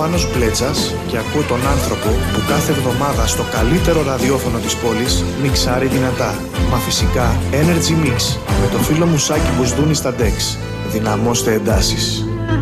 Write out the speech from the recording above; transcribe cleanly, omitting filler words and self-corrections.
Πάνος Πλέτσας και ακούω τον άνθρωπο που κάθε εβδομάδα στο καλύτερο ραδιόφωνο της πόλης μιξάρει δυνατά. Μα φυσικά Energy Mix με το φίλο μου Σάκη Μπουσδούνη στα Dex. Δυναμώστε εντάσεις.